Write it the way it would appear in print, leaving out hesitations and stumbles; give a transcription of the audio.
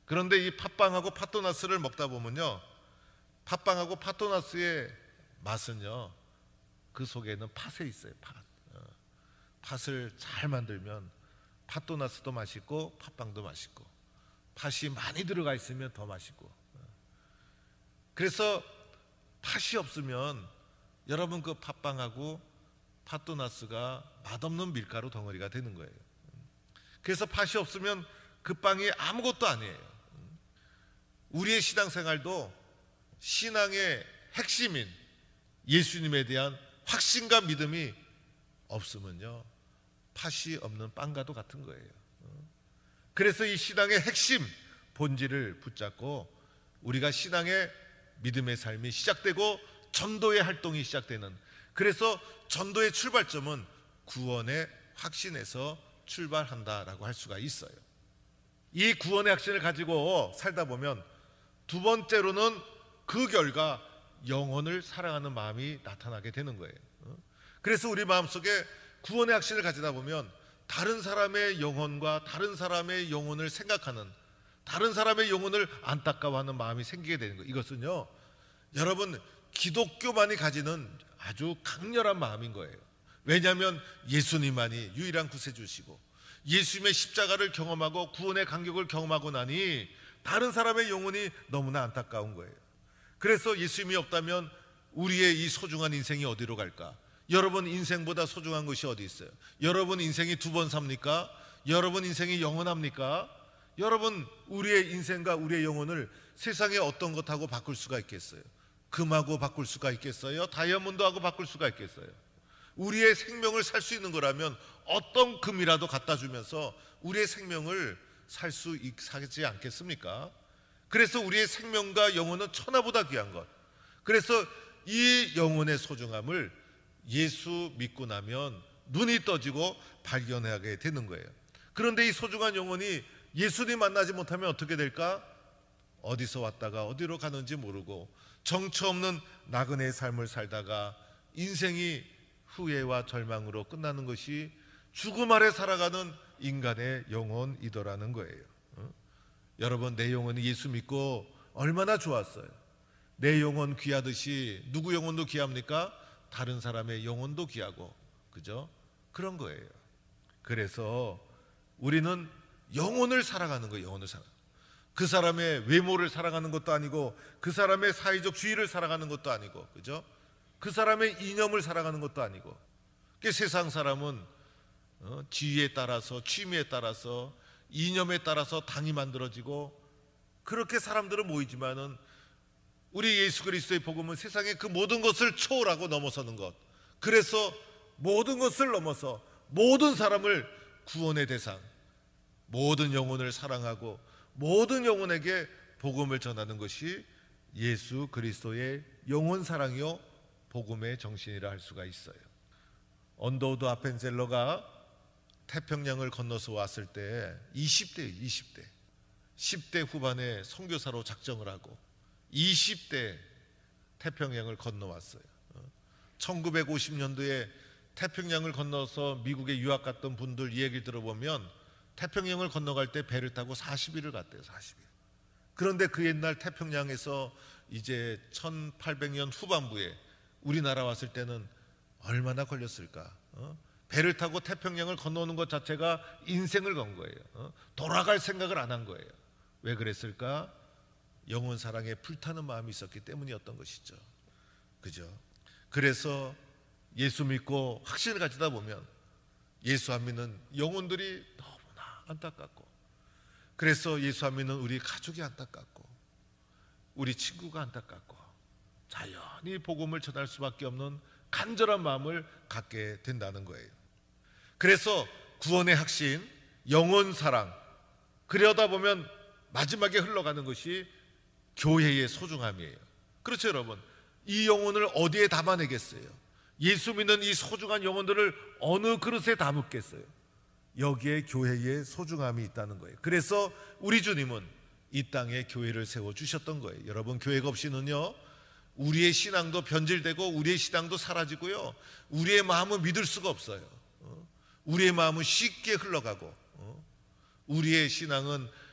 그런데 이 팥빵하고 팥도나스를 먹다 보면요, 팥빵하고 팥도나스의 맛은요, 그 속에는 팥에 있어요. 팥을 잘 만들면 팥도나스도 맛있고 팥빵도 맛있고, 팥이 많이 들어가 있으면 더 맛있고. 그래서 팥이 없으면 여러분 그 팥빵하고 팥도나스가 맛없는 밀가루 덩어리가 되는 거예요. 그래서 팥이 없으면 그 빵이 아무것도 아니에요. 우리의 신앙생활도 신앙의 핵심인 예수님에 대한 확신과 믿음이 없으면요, 팥이 없는 빵과도 같은 거예요. 그래서 이 신앙의 핵심 본질을 붙잡고 우리가 신앙의 믿음의 삶이 시작되고 전도의 활동이 시작되는, 그래서 전도의 출발점은 구원의 확신에서 출발한다라고 할 수가 있어요. 이 구원의 확신을 가지고 살다 보면 두 번째로는 그 결과 영혼을 사랑하는 마음이 나타나게 되는 거예요. 그래서 우리 마음속에 구원의 확신을 가지다 보면 다른 사람의 영혼과 다른 사람의 영혼을 생각하는, 다른 사람의 영혼을 안타까워하는 마음이 생기게 되는 거예요. 이것은요, 여러분 기독교만이 가지는 아주 강렬한 마음인 거예요. 왜냐하면 예수님만이 유일한 구세주시고 예수님의 십자가를 경험하고 구원의 감격을 경험하고 나니 다른 사람의 영혼이 너무나 안타까운 거예요. 그래서 예수님이 없다면 우리의 이 소중한 인생이 어디로 갈까? 여러분 인생보다 소중한 것이 어디 있어요? 여러분 인생이 두 번 삽니까? 여러분 인생이 영원합니까? 여러분 우리의 인생과 우리의 영혼을 세상의 어떤 것하고 바꿀 수가 있겠어요? 금하고 바꿀 수가 있겠어요? 다이아몬드하고 바꿀 수가 있겠어요? 우리의 생명을 살 수 있는 거라면 어떤 금이라도 갖다 주면서 우리의 생명을 살 수 있지 않겠습니까? 그래서 우리의 생명과 영혼은 천하보다 귀한 것, 그래서 이 영혼의 소중함을 예수 믿고 나면 눈이 떠지고 발견하게 되는 거예요. 그런데 이 소중한 영혼이 예수님 만나지 못하면 어떻게 될까? 어디서 왔다가 어디로 가는지 모르고 정처 없는 나그네의 삶을 살다가 인생이 후회와 절망으로 끝나는 것이 죽음 아래 살아가는 인간의 영혼이더라는 거예요. 여러분, 내 영혼이 예수 믿고 얼마나 좋았어요. 내 영혼 귀하듯이 누구 영혼도 귀합니까? 다른 사람의 영혼도 귀하고, 그죠? 그런 거예요. 그래서 우리는 영혼을 사랑하는 거예요. 영혼을 사랑. 그 사람의 외모를 사랑하는 것도 아니고 그 사람의 사회적 주의를 사랑하는 것도 아니고, 그죠? 그 사람의 이념을 사랑하는 것도 아니고. 세상 사람은 지위에 따라서, 취미에 따라서, 이념에 따라서 당이 만들어지고 그렇게 사람들은 모이지만은 우리 예수 그리스도의 복음은 세상의 그 모든 것을 초월하고 넘어서는 것, 그래서 모든 것을 넘어서 모든 사람을 구원의 대상, 모든 영혼을 사랑하고 모든 영혼에게 복음을 전하는 것이 예수 그리스도의 영혼 사랑이요 복음의 정신이라 할 수가 있어요. 언더우드 아펜젤러가 태평양을 건너서 왔을 때 20대 10대 후반에 선교사로 작정을 하고 20대 태평양을 건너왔어요. 1950년도에 태평양을 건너서 미국에 유학 갔던 분들 이야기를 들어보면 태평양을 건너갈 때 배를 타고 40일을 갔대요. 40일. 그런데 그 옛날 태평양에서 이제 1800년 후반부에 우리나라 왔을 때는 얼마나 걸렸을까? 배를 타고 태평양을 건너오는 것 자체가 인생을 건 거예요. 돌아갈 생각을 안 한 거예요. 왜 그랬을까? 영혼 사랑에 불타는 마음이 있었기 때문이었던 것이죠. 그죠? 그래서 예수 믿고 확신을 가지다 보면 예수 안 믿는 영혼들이 너무나 안타깝고, 그래서 예수 안 믿는 우리 가족이 안타깝고 우리 친구가 안타깝고 자연히 복음을 전할 수밖에 없는 간절한 마음을 갖게 된다는 거예요. 그래서 구원의 확신, 영혼 사랑, 그러다 보면 마지막에 흘러가는 것이 교회의 소중함이에요. 그렇죠, 여러분? 이 영혼을 어디에 담아내겠어요? 예수 믿는 이 소중한 영혼들을 어느 그릇에 담겠어요? 여기에 교회의 소중함이 있다는 거예요. 그래서 우리 주님은 이 땅에 교회를 세워주셨던 거예요. 여러분, 교회가 없이는요 우리의 신앙도 변질되고 우리의 신앙도 사라지고요 우리의 마음은 믿을 수가 없어요. 우리의 마음은 쉽게 흘러가고 우리의 신앙은